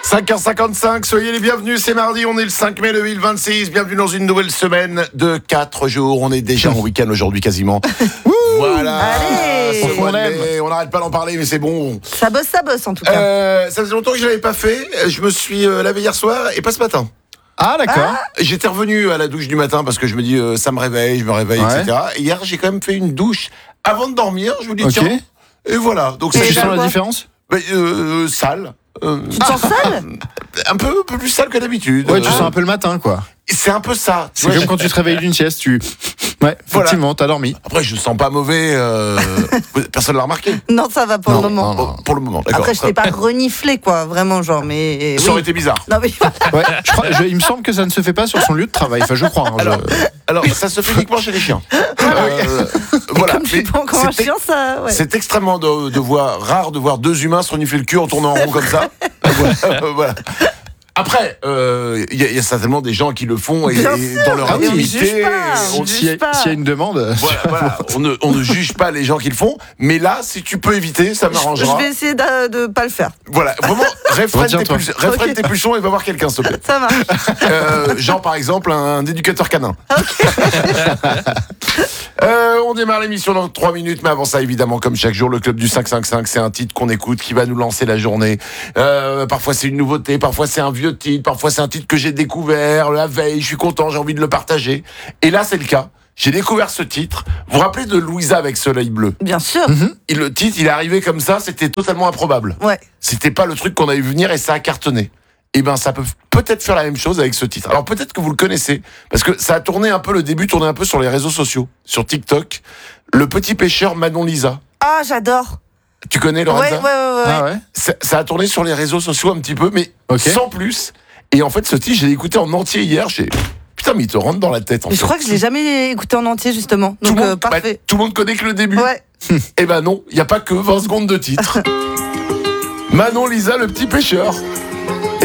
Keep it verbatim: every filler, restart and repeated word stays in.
cinq heures cinquante-cinq, soyez les bienvenus, c'est mardi, on est le cinq mai deux mille vingt-six, bienvenue dans une nouvelle semaine de quatre jours, on est déjà en week-end aujourd'hui quasiment. Voilà, allez, ce mois de mai, on n'arrête pas d'en parler mais c'est bon. Ça bosse, ça bosse en tout cas. Euh, ça faisait longtemps que je ne l'avais pas fait, je me suis euh, lavé hier soir et pas ce matin. Ah d'accord. Ah, j'étais revenu à la douche du matin parce que je me dis euh, ça me réveille, je me réveille, ouais. et cetera. Et hier j'ai quand même fait une douche avant de dormir, je me dis okay. tiens, et voilà. Donc et c'est tu sens quoi la différence? bah, euh, Sale. Euh, tu te sens sale? un, peu, un peu plus sale que d'habitude. Ouais, tu sens un peu le matin quoi. C'est un peu ça. C'est comme quand tu te réveilles d'une sieste, tu... Ouais, effectivement, voilà. T'as dormi. Après, je sens pas mauvais. Euh... Personne l'a remarqué. Non, ça va pour non, le moment. Non, non. Pour le moment, d'accord. Après, je t'ai pas reniflé, quoi, vraiment, genre, mais. Ça oui. aurait été bizarre. Non, mais. Ouais, je crois, je, il me semble que ça ne se fait pas sur son lieu de travail. Enfin, je crois. Hein, alors, je... alors, ça se fait uniquement chez les chiens. euh, voilà. Comme je suis pas encore un chien, ça. Ouais. C'est extrêmement de, de voir, rare de voir deux humains se renifler le cul en tournant en rond comme ça. voilà. voilà. Après, il euh, y, y a certainement des gens qui le font et, et dans leur ah intimité. Oui, s'il y, y a une demande. Voilà, voilà, on, ne, on ne juge pas les gens qui le font, mais là, si tu peux éviter, ça m'arrangera. Je vais essayer de ne pas le faire. Voilà, vraiment, réfrène tes, pulsions, réfrène okay. tes pulsions et va voir quelqu'un, s'il te plaît. Ça marche. Euh, genre, par exemple, un éducateur canin. Ok. euh, on démarre l'émission dans trois minutes, mais avant ça, évidemment, comme chaque jour, le Club du cinq cent cinquante-cinq, c'est un titre qu'on écoute qui va nous lancer la journée. Euh, parfois, c'est une nouveauté, parfois, c'est un vieux titre, parfois c'est un titre que j'ai découvert la veille, je suis content, j'ai envie de le partager. Et là, c'est le cas. J'ai découvert ce titre. Vous vous rappelez de Louisa avec Soleil Bleu? Bien sûr. Mm-hmm. Et le titre, il est arrivé comme ça, c'était totalement improbable. Ouais. C'était pas le truc qu'on avait vu venir et ça a cartonné. Et ben, ça peut peut-être faire la même chose avec ce titre. Alors peut-être que vous le connaissez, parce que ça a tourné un peu, le début tournait un peu sur les réseaux sociaux, sur TikTok. Le petit pêcheur Manon Lisa. Ah, j'adore. Tu connais Lorenza? Ouais, ouais, ouais. ouais. Ah ouais. Ça, ça a tourné sur les réseaux sociaux un petit peu, mais okay. sans plus. Et en fait, ce titre, j'ai écouté en entier hier. J'ai putain, mais il te rentre dans la tête. En mais fait. je crois que je l'ai jamais écouté en entier justement. Donc tout, euh, monde, parfait. Bah, tout le monde connaît que le début. Ouais. Eh ben non, il y a pas que vingt secondes de titre. Manon Lisa, le petit pêcheur.